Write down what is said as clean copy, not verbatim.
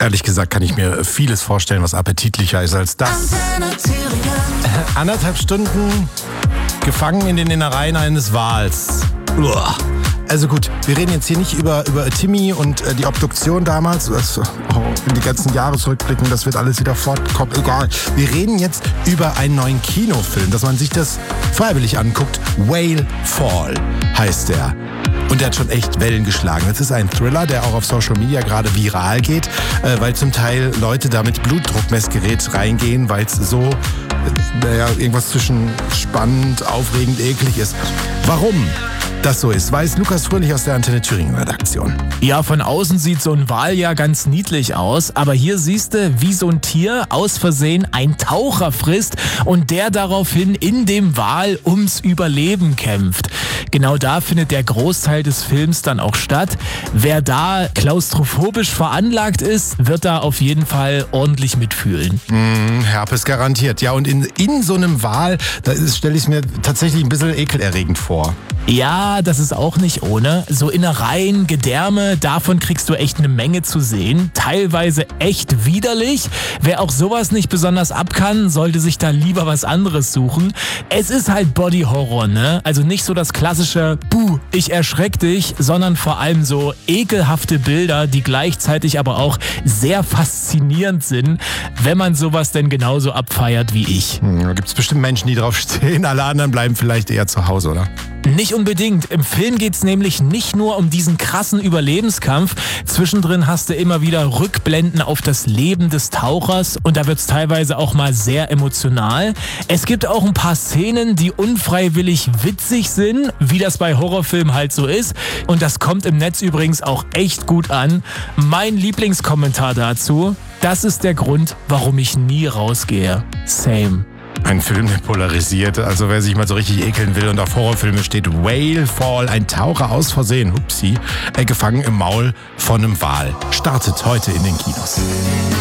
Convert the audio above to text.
Ehrlich gesagt kann ich mir vieles vorstellen, was appetitlicher ist als das. 1,5 Stunden gefangen in den Innereien eines Wals. Uah. Also gut, wir reden jetzt hier nicht über Timmy und die Obduktion damals. Die ganzen Jahre zurückblicken, das wird alles wieder fortkommen. Egal. Wir reden jetzt über einen neuen Kinofilm, dass man sich das freiwillig anguckt. Whale Fall heißt der. Und der hat schon echt Wellen geschlagen. Das ist ein Thriller, der auch auf Social Media gerade viral geht, weil zum Teil Leute da mit Blutdruckmessgerät reingehen, weil es so irgendwas zwischen spannend, aufregend, eklig ist. Warum das so ist, weiß Lukas Fröhlich aus der Antenne Thüringen Redaktion. Ja, von außen sieht so ein Wal ja ganz niedlich aus, aber hier siehst du, wie so ein Tier aus Versehen ein Taucher frisst und der daraufhin in dem Wal ums Überleben kämpft. Genau da findet der Großteil des Films dann auch statt. Wer da klaustrophobisch veranlagt ist, wird da auf jeden Fall ordentlich mitfühlen. Herpes garantiert. Ja, und in so einem Wal, da stelle ich es mir tatsächlich ein bisschen ekelerregend vor. Ja, das ist auch nicht ohne. So Innereien, Gedärme, davon kriegst du echt eine Menge zu sehen. Teilweise echt widerlich. Wer auch sowas nicht besonders ab kann, sollte sich da lieber was anderes suchen. Es ist halt Body Horror, ne? Also nicht so das klassische Buh, ich erschreck dich, sondern vor allem so ekelhafte Bilder, die gleichzeitig aber auch sehr faszinierend sind, wenn man sowas denn genauso abfeiert wie ich. Da gibt's bestimmt Menschen, die drauf stehen. Alle anderen bleiben vielleicht eher zu Hause, oder? Nicht unbedingt. Im Film geht's nämlich nicht nur um diesen krassen Überlebenskampf. Zwischendrin hast du immer wieder Rückblenden auf das Leben des Tauchers und da wird's teilweise auch mal sehr emotional. Es gibt auch ein paar Szenen, die unfreiwillig witzig sind, wie das bei Horrorfilmen halt so ist. Und das kommt im Netz übrigens auch echt gut an. Mein Lieblingskommentar dazu: Das ist der Grund, warum ich nie rausgehe. Same. Ein Film, der polarisiert. Also wer sich mal so richtig ekeln will und auf Horrorfilme steht, Whale Fall, ein Taucher aus Versehen, gefangen im Maul von einem Wal. Startet heute in den Kinos.